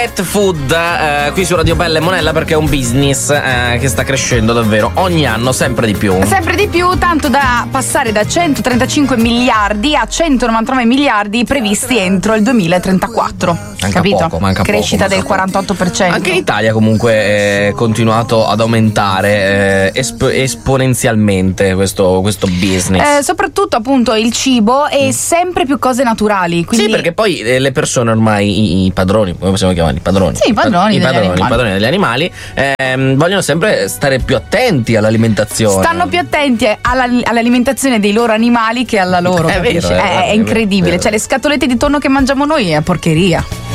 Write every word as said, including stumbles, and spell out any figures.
Pet food eh, qui su Radio Bella e Monella, perché è un business eh, che sta crescendo davvero ogni anno sempre di più. Sempre di più, tanto da passare da centotrentacinque miliardi a centonovantanove miliardi previsti entro il duemilatrentaquattro. Manca capito? poco, manca Crescita poco, del quarantotto per cento. Anche in Italia comunque è continuato ad aumentare eh, esp- esponenzialmente questo, questo business. Eh, soprattutto appunto il cibo e sempre più cose naturali. Quindi... Sì, perché poi eh, le persone ormai, i, i padroni, come possiamo chiamarli? I padroni. Sì, i padroni, I degli padroni, animali. i padroni degli animali ehm, vogliono sempre stare più attenti all'alimentazione. Stanno più attenti alla, all'alimentazione dei loro animali che alla loro. È vero, capisci? è vero, è, è è incredibile. vero. Cioè, le scatolette di tonno che mangiamo noi è porcheria.